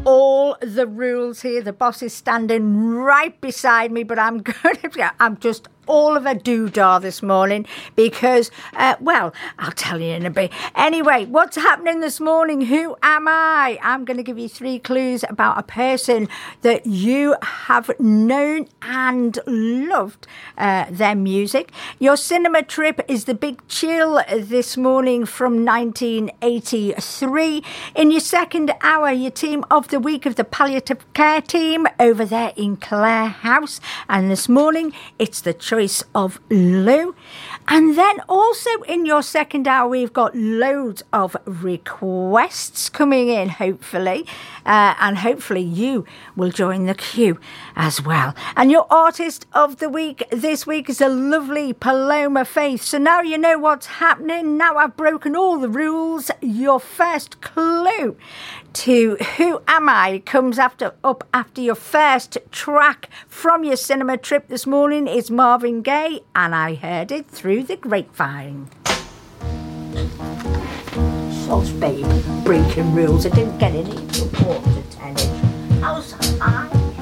all the rules here. The boss is standing right beside me, but I'm just all of a doodah this morning because, well, I'll tell you in a bit. Anyway, what's happening this morning? Who am I? I'm going to give you 3 clues about a person that you have known and loved their music. Your cinema trip is The Big Chill this morning from 1983. In your second hour, your team of the week of the palliative care team over there in Clare House. And this morning, it's the choice of Lou. And then also in your second hour, we've got loads of requests coming in, hopefully. And hopefully you will join the queue as well. And your artist of the week this week is a lovely Paloma Faith. So now you know what's happening. Now I've broken all the rules. Your first clue to Who Am I comes up after your first track from your cinema trip this morning. Is Marvin Gaye, and I heard it through the grapevine. Sauce babe, breaking rules. I didn't get any support.